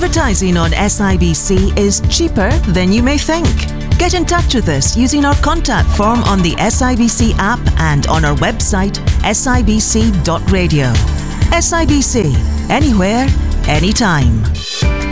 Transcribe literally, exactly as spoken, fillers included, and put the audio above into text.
Advertising on S I B C is cheaper than you may think. Get in touch with us using our contact form on the S I B C app and on our website s i b c dot radio. S I B C, anywhere, anytime.